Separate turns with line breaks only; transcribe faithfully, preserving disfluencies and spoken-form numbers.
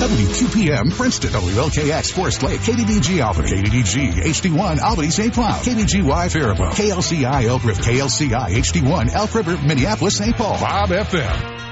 W Q P M Princeton, W L K X Forest Lake, K D D G Alpha, K D D G H D one Albany Saint Cloud, K D G Y Faribault, K L C I Elk River, K L C I H D one Elk River, Minneapolis Saint Paul, Bob F M.